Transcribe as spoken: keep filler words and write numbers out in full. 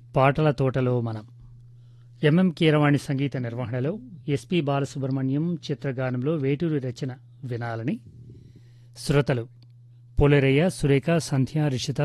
పాటల తోటలో మనం ఎంఎం కీరవాణి సంగీత నిర్వహణలో ఎస్పి బాలసుబ్రహ్మణ్యం చిత్రగానంలో వేటూరి రచన వినాలని శ్రోతలు పోలేరయ్య, సురేఖ, సంధ్య, రిషిత